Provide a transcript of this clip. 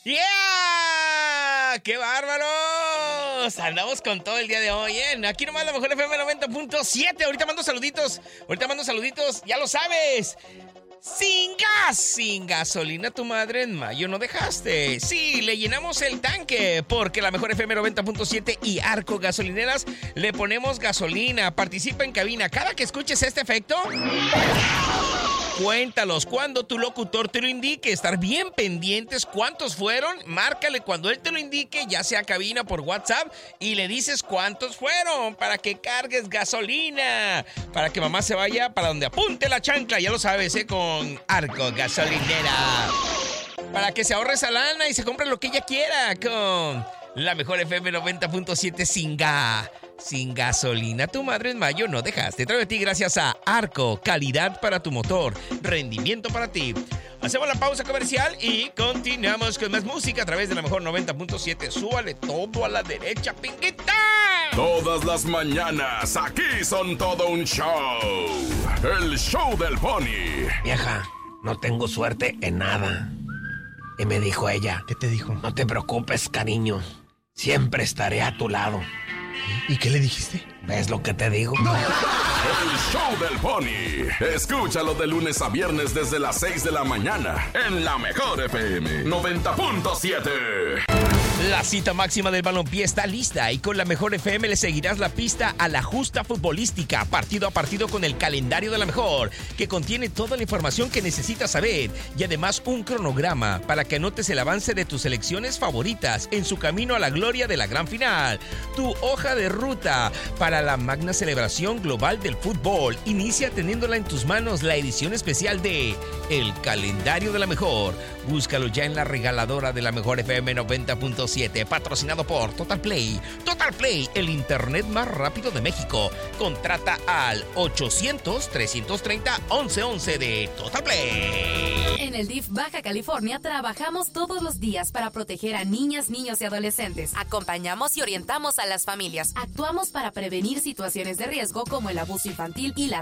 ¡Yeah! ¡Qué bárbaros! Andamos con todo el día de hoy, ¿eh? Aquí nomás la mejor FM 90.7. Ahorita mando saluditos. Ya lo sabes. Sin gas, sin gasolina tu madre en mayo no dejaste. Sí, le llenamos el tanque porque la mejor FM 90.7 y Arco Gasolineras le ponemos gasolina. Participa en cabina. Cada que escuches este efecto, cuéntalos cuando tu locutor te lo indique. Estar bien pendientes cuántos fueron. Márcale cuando él te lo indique, ya sea cabina por WhatsApp, y le dices cuántos fueron para que cargues gasolina. Para que mamá se vaya para donde apunte la chancla. Ya lo sabes, con Arco Gasolinera. Para que se ahorre esa lana y se compre lo que ella quiera con la mejor FM 90.7 sin gasolina. Tu madre en mayo no dejaste. Trae a ti gracias a Arco. Calidad para tu motor. Rendimiento para ti. Hacemos la pausa comercial y continuamos con más música a través de la mejor 90.7. Súbale todo a la derecha, pinguita. Todas las mañanas aquí son todo un show. El show del Pony. Vieja, no tengo suerte en nada. Y me dijo ella. ¿Qué te dijo? No te preocupes, cariño. Siempre estaré a tu lado. ¿Y qué le dijiste? ¿Ves lo que te digo? ¡No! El show del Pony. Escúchalo de lunes a viernes desde las 6 de la mañana en la mejor FM 90.7. La cita máxima del balompié está lista y con la mejor FM le seguirás la pista a la justa futbolística, partido a partido con el calendario de la mejor, que contiene toda la información que necesitas saber y además un cronograma para que anotes el avance de tus selecciones favoritas en su camino a la gloria de la gran final. Tu hoja de ruta para la magna celebración global del fútbol. Inicia teniéndola en tus manos la edición especial de El Calendario de la Mejor. Búscalo ya en la regaladora de la mejor FM 90.7, patrocinado por Total Play. Total Play, el internet más rápido de México. Contrata al 800-330-1111 de Total Play. En el DIF Baja California trabajamos todos los días para proteger a niñas, niños y adolescentes. Acompañamos y orientamos a las familias. Actuamos para prevenir situaciones de riesgo como el abuso infantil y la